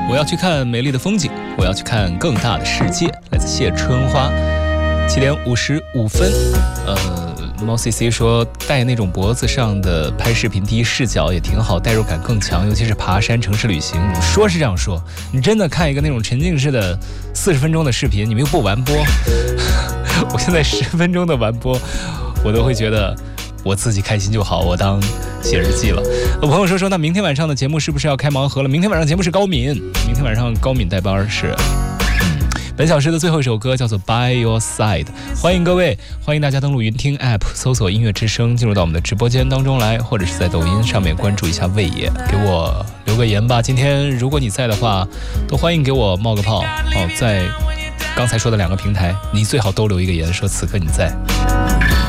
我要去看美丽的风景，我要去看更大的世界。来自谢春花。7点55分，猫 CC 说戴那种脖子上的拍视频第一视角也挺好，代入感更强，尤其是爬山、城市旅行。你说是这样说，你真的看一个那种沉浸式的40分钟的视频，你们又不完播，我现在10分钟的完播，我都会觉得我自己开心就好，我当写日记了。有朋友说那明天晚上的节目是不是要开盲盒了？明天晚上节目是高敏，明天晚上高敏带班是。本小时的最后一首歌叫做 By Your Side， 欢迎各位，欢迎大家登录云听 App 搜索音乐之声，进入到我们的直播间当中来，或者是在抖音上面关注一下魏爷，给我留个言吧。今天如果你在的话，都欢迎给我冒个泡在刚才说的2个平台，你最好都留一个言，说此刻你在。